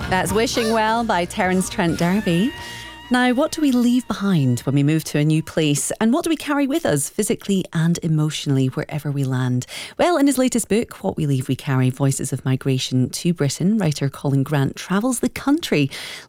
That's Wishing Well by Terence Trent D'Arby. Now, what do we leave behind when we move to a new place? And what do we carry with us physically and emotionally wherever we land? Well, in his latest book, What We Leave We Carry, Voices of Migration to Britain, writer Colin Grant travels the country